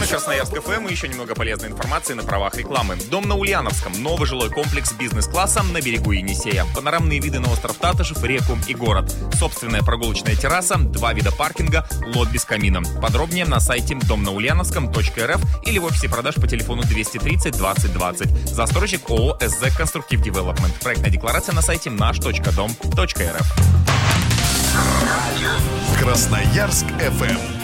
Красноярск ФМ и еще немного полезной информации на правах рекламы. Дом на Ульяновском. Новый жилой комплекс бизнес-класса на берегу Енисея. Панорамные виды на остров Татышев, реку и город. Собственная прогулочная терраса, 2 вида паркинга, лот без камина. Подробнее на сайте домнаульяновском.рф или в офисе продаж по телефону 230 20 20. Застройщик ООО «СЗ Конструктив Девелопмент». Проектная декларация на сайте наш.дом.рф. Красноярск ФМ.